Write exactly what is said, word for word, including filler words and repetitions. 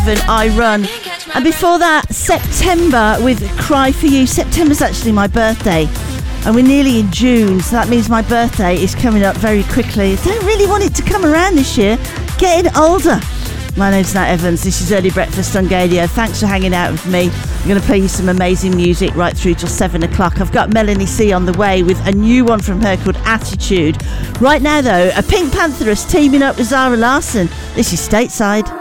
I Run. And before that, September with Cry For You. September's actually my birthday. And we're nearly in June, so that means my birthday is coming up very quickly. I don't really want it to come around this year. Getting older. My name's Nat Evans. This is Early Breakfast on Gadio. Thanks for hanging out with me. I'm going to play you some amazing music right through till seven o'clock. I've got Melanie C on the way with a new one from her called Attitude. Right now, though, a Pink Pantheress teaming up with Zara Larsson. This is Stateside.